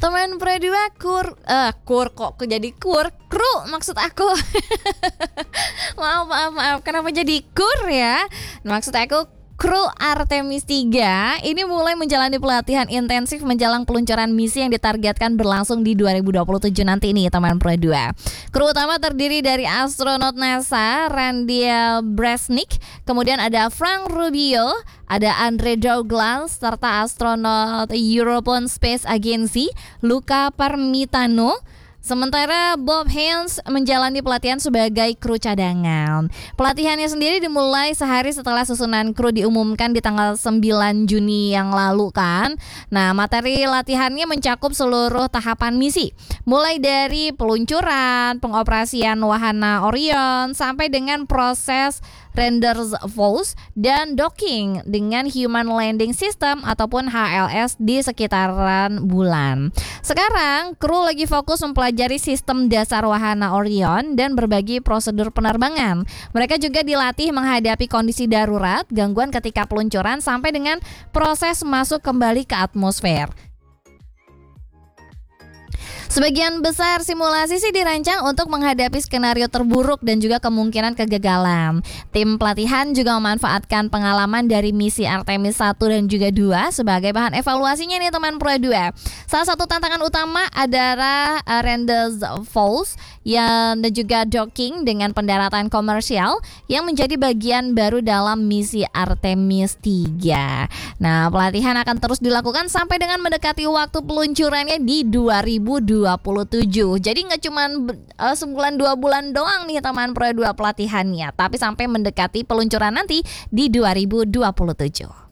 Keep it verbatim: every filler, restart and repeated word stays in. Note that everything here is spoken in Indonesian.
Teman Pro dua kur eh kur kok jadi kur kru maksud aku. maaf maaf maaf kenapa jadi kur ya? Maksud aku kru Artemis tiga ini mulai menjalani pelatihan intensif menjelang peluncuran misi yang ditargetkan berlangsung di dua ribu dua puluh tujuh nanti nih teman Pro dua. Kru utama terdiri dari astronot NASA Randy Bresnik, kemudian ada Frank Rubio, ada Andre Douglas, serta astronot European Space Agency Luca Parmitano. Sementara Bob Haynes menjalani pelatihan sebagai kru cadangan. Pelatihannya sendiri dimulai sehari setelah susunan kru diumumkan di tanggal sembilan Juni yang lalu kan. Nah, materi latihannya mencakup seluruh tahapan misi, mulai dari peluncuran, pengoperasian wahana Orion, sampai dengan proses rendezvous dan docking dengan Human Landing System ataupun H L S di sekitaran bulan. Sekarang kru lagi fokus mempelajari sistem dasar wahana Orion dan berbagi prosedur penerbangan. Mereka juga dilatih menghadapi kondisi darurat, gangguan ketika peluncuran sampai dengan proses masuk kembali ke atmosfer. Sebagian besar simulasi sih dirancang untuk menghadapi skenario terburuk dan juga kemungkinan kegagalan. Tim pelatihan juga memanfaatkan pengalaman dari misi Artemis satu dan juga dua sebagai bahan evaluasinya nih teman Pro dua. Salah satu tantangan utama adalah uh, rendezvous yang dan juga docking dengan pendaratan komersial yang menjadi bagian baru dalam misi Artemis tiga. Nah, pelatihan akan terus dilakukan sampai dengan mendekati waktu peluncurannya di dua ribu dua puluh tujuh. Jadi nggak cuma uh, sebulan dua bulan doang nih teman Pro dua pelatihannya, tapi sampai mendekati peluncuran nanti di dua ribu dua puluh tujuh.